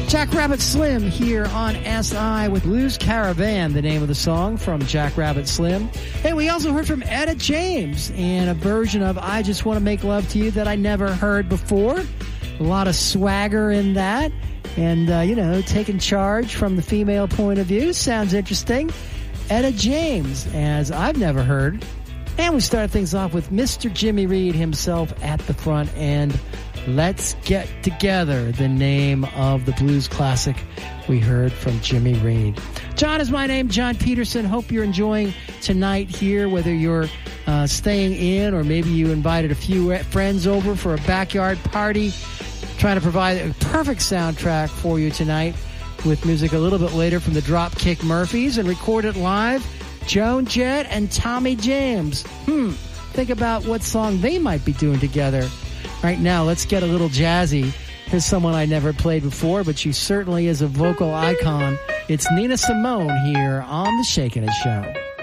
Jackrabbit Slim here on SI with Blues Caravan, the name of the song from Jackrabbit Slim. Hey, we also heard from Etta James in a version of I Just Want to Make Love to You that I never heard before. A lot of swagger in that. And, taking charge from the female point of view. Sounds interesting. Etta James, as I've never heard. And we start things off with Mr. Jimmy Reed himself at the front end. Let's Get Together, the name of the blues classic we heard from Jimmy Reed. John is my name, John Peterson. Hope you're enjoying tonight here, whether you're staying in or maybe you invited a few friends over for a backyard party. Trying to provide a perfect soundtrack for you tonight with music a little bit later from the Dropkick Murphys and recorded live, Joan Jett and Tommy James. Think about what song they might be doing together. Right now, let's get a little jazzy. Here's someone I never played before, but she certainly is a vocal icon. It's Nina Simone here on The Shakin' It Show.